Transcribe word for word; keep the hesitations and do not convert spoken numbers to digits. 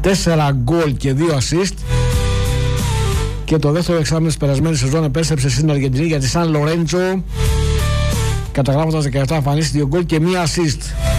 τέσσερα γκολ και δύο assist. Και το δεύτερο εξάμηνο της περασμένης σεζόν επέστρεψε στην Αργεντινή για τη Σαν Λορέντζο, καταγράφοντας δεκαεπτά εμφανίσεις, δύο γκολ και μία assist.